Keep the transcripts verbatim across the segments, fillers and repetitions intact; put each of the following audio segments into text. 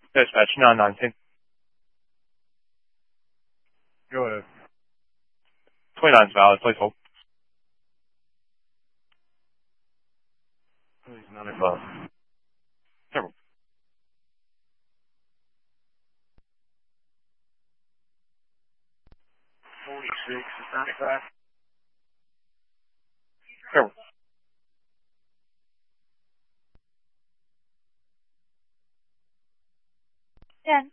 Dispatch nine nineteen. Go ahead. twenty-nine is valid. Please hold. Please, ninety-five. Several. forty-six is ninety-five. Several. ten.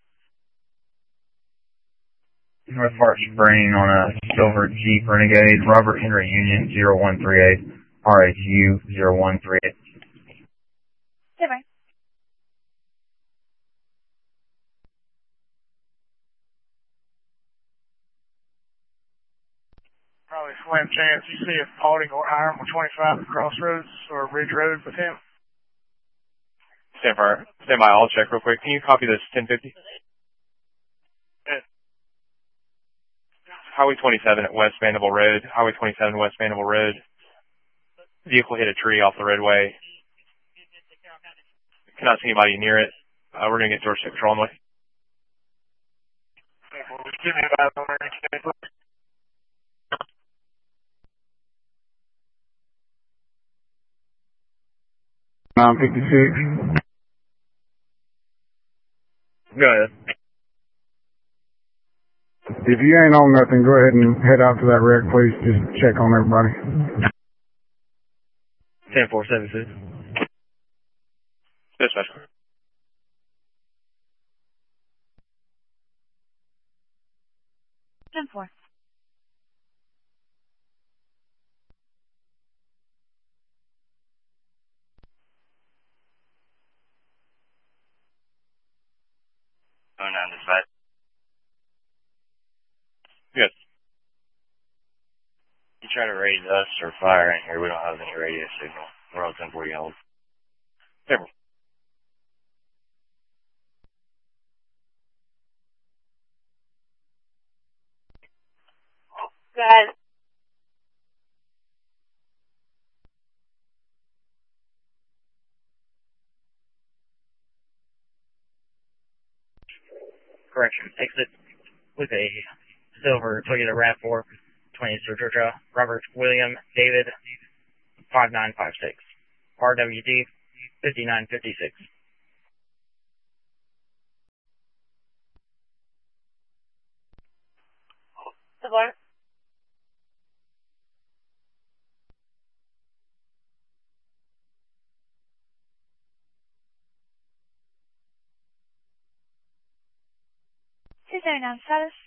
North Park Spring on a silver Jeep Renegade, Robert Henry Union zero one three eight, R H U zero one three eight. Silver. Probably slim chance you see a Paulding or Hiram on twenty-five at Crossroads or Ridge Road with him. Stand by. Stand by. I'll check real quick. Can you copy this ten fifty? Yeah. Highway twenty-seven at West Vanderbilt Road. Highway twenty-seven West Vanderbilt Road. Vehicle hit a tree off the roadway. Cannot see anybody near it. Uh, we're going to get doorstep control on the way. Just give me about on there. nine fifty-six. Go ahead. If you ain't on nothing, go ahead and head out to that wreck, please. Just check on everybody. ten four seven six. Dispatch. ten four. Oh nine dispatch. Yes. You try to raise us or fire in here. We don't have any radio signal. We're all ten forty old. Several. Good. Correction. Exit with a silver Toyota RAV four, twenty Georgia, Robert William David, five nine five six. R W D, fifty-nine fifty-six. Silver. two zero nine status.